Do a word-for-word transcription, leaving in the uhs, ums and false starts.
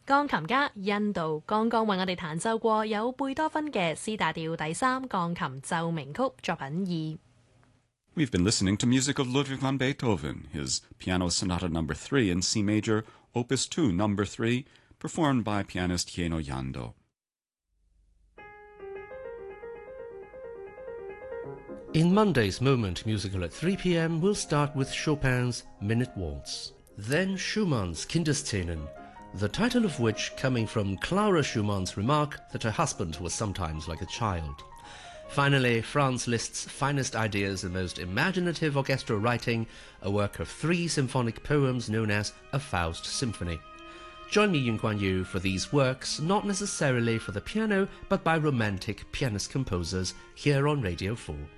鋼琴家印度剛剛為我哋彈奏過有貝多芬嘅 C 大調第三鋼琴奏鳴曲作品二。 We've been listening to music of Ludwig van Beethoven, his Piano Sonata Number Three in C Major, Opus Two, Number Three, performed by pianist Hieno Yando. In Monday's Moment musical at three p m, we'll start with Chopin's Minute Waltz. Then Schumann's Kinderszenen, the title of which coming from Clara Schumann's remark that her husband was sometimes like a child. Finally, Franz Liszt's finest ideas and most imaginative orchestral writing, a work of three symphonic poems known as A Faust Symphony. Join me, Yun Guan Yu, for these works, not necessarily for the piano, but by romantic pianist composers here on Radio four.